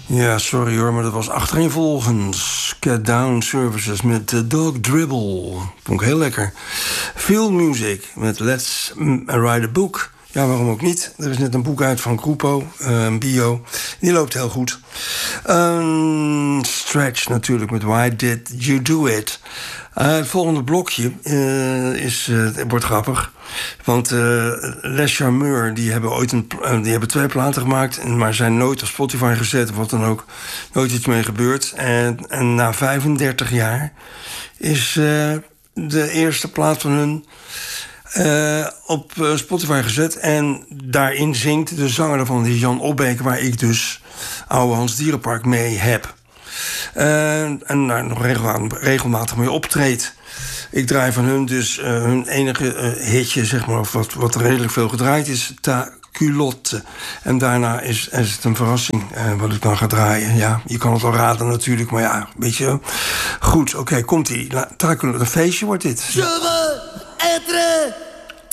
Ja, sorry hoor, maar dat was achtereenvolgens Cat Down Services met Dog Dribble. Vond ik heel lekker. Field Music met Let's Write a Book. Ja, waarom ook niet? Er is net een boek uit van Grupo, een bio. Die loopt heel goed. Stretch natuurlijk met Why Did You Do It? Het volgende blokje wordt grappig. Want Les Charmeurs, die hebben ooit die hebben 2 platen gemaakt, maar zijn nooit op Spotify gezet of wat dan ook. Nooit iets mee gebeurd. En na 35 jaar is de eerste plaat van hun op Spotify gezet. En daarin zingt de zanger daarvan, die Jan Opbeek, waar ik dus Oude Hans Dierenpark mee heb. En daar nog regelmatig mee optreedt. Ik draai van hun dus hun enige hitje, zeg maar, of wat redelijk veel gedraaid is, Ta Culotte. En daarna is het een verrassing wat ik dan ga draaien. Ja, je kan het al raden natuurlijk, maar ja, weet je. Goed, oké, komt-ie. Ta Culotte, een feestje wordt dit. Je veux être